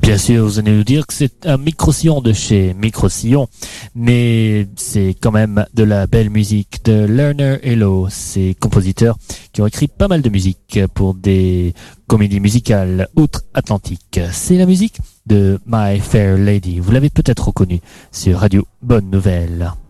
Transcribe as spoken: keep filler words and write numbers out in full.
Bien sûr, vous allez nous dire que c'est un micro-sillon de chez Micro-Sillon, mais c'est quand même de la belle musique de Lerner Hello, ces compositeurs qui ont écrit pas mal de musique pour des comédies musicales outre-Atlantique. C'est la musique de My Fair Lady, vous l'avez peut-être reconnu sur Radio Bonne Nouvelle.